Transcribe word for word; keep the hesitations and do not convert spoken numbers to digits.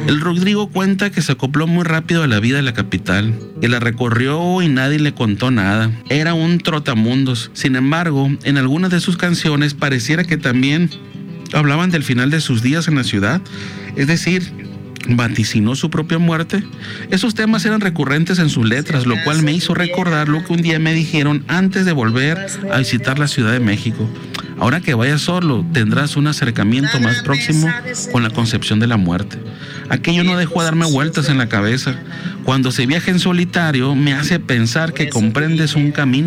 El Rodrigo cuenta que se acopló muy rápido a la vida de la capital, que la recorrió y nadie le contó nada. Era un trotamundos. Sin embargo, en algunas de sus canciones pareciera que también hablaban del final de sus días en la ciudad, es decir, vaticinó su propia muerte. Esos temas eran recurrentes en sus letras, lo cual me hizo recordar lo que un día me dijeron antes de volver a visitar la Ciudad de México. Ahora que vayas solo, tendrás un acercamiento más próximo con la concepción de la muerte. Aquello no dejó de darme vueltas en la cabeza. Cuando se viaja en solitario, me hace pensar que comprendes un camino